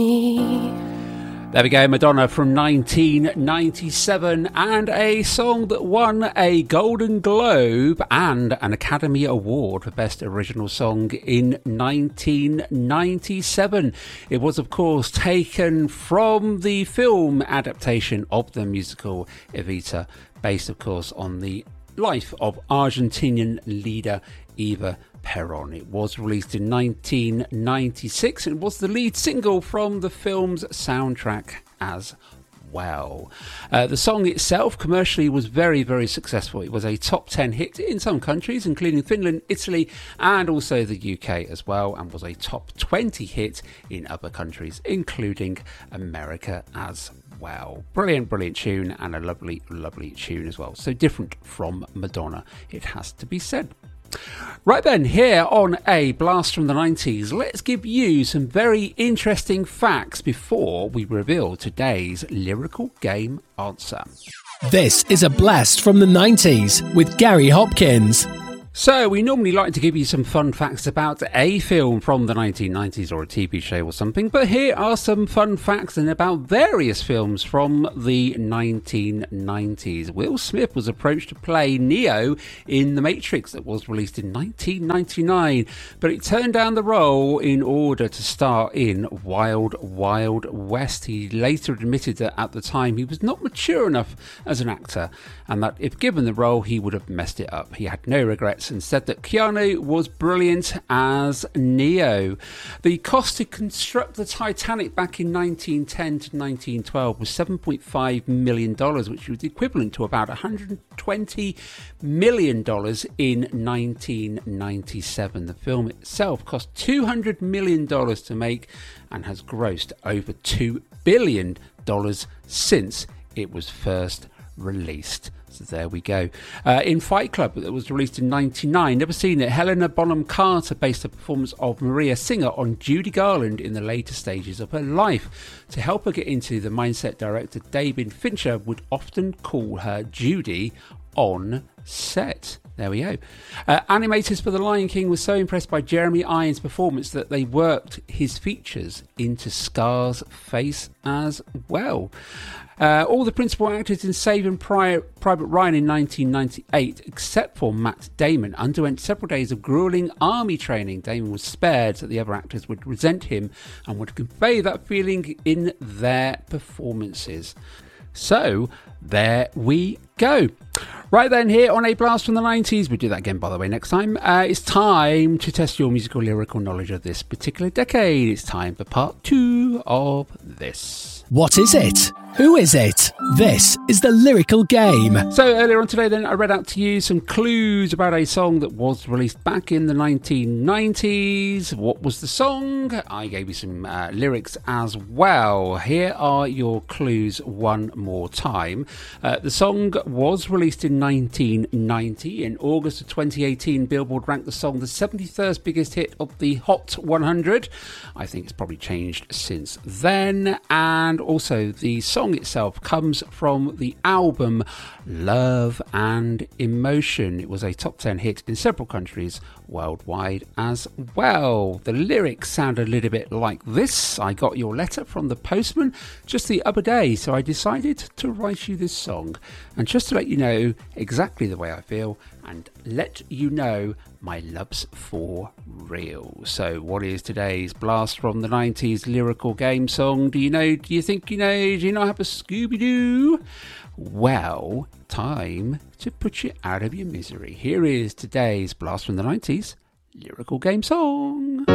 There we go, Madonna from 1997, and a song that won a Golden Globe and an Academy Award for Best Original Song in 1997. It was, of course, taken from the film adaptation of the musical Evita, based, of course, on the life of Argentinian leader Eva Perón. It was released in 1996 and was the lead single from the film's soundtrack as well. The song itself commercially was very, very successful. It was a top 10 hit in some countries, including Finland, Italy, and also the UK as well, and was a top 20 hit in other countries, including America as well. Brilliant, brilliant tune, and a lovely, lovely tune as well. So different from Madonna, it has to be said. Right then, here on A Blast from the 90s, let's give you some very interesting facts before we reveal today's lyrical game answer. This is A Blast from the 90s with Gary Hopkins. So, we normally like to give you some fun facts about a film from the 1990s or a TV show or something, but here are some fun facts about various films from the 1990s. Will Smith was approached to play Neo in The Matrix that was released in 1999, but he turned down the role in order to star in Wild Wild West. He later admitted that at the time he was not mature enough as an actor, and that if given the role he would have messed it up. He had no regrets and said that Keanu was brilliant as Neo. The cost to construct the Titanic back in 1910 to 1912 was $7.5 million, which was equivalent to about $120 million in 1997. The film itself cost $200 million to make and has grossed over $2 billion since it was first released. So there we go. In Fight Club, that was released in 1999, never seen it, Helena Bonham Carter based a performance of Maria Singer on Judy Garland in the later stages of her life. To help her get into the mindset, director David Fincher would often call her Judy on set. There we go. Animators for The Lion King were so impressed by Jeremy Irons' performance that they worked his features into Scar's face as well. All the principal actors in Saving Private Ryan in 1998, except for Matt Damon, underwent several days of grueling army training. Damon was spared so the other actors would resent him and would convey that feeling in their performances. So, there we go. Right then, here on A Blast from the 90s, we'll do that again, by the way, next time. It's time to test your musical lyrical knowledge of this particular decade. It's time for part 2 of this. What is it? Who is it? This is the lyrical game. So earlier on today then, I read out to you some clues about a song that was released back in the 1990s. What was the song? I gave you some lyrics as well. Here are your clues one more time. The song was released in 1990. In August of 2018, Billboard ranked the song the 71st biggest hit of the Hot 100. I think it's probably changed since then. And also the song itself comes from the album Love and Emotion. It was a top 10 hit in several countries worldwide as well. The lyrics sound a little bit like this. I got your letter from the postman just the other day, so I decided to write you this song. And just to let you know exactly the way I feel and let you know my love's for real. So what is today's Blast from the 90s lyrical game song? Do you know? Do you think you know? Do you not have a Scooby-Doo? Well, time to put you out of your misery. Here is today's Blast from the 90s lyrical game song.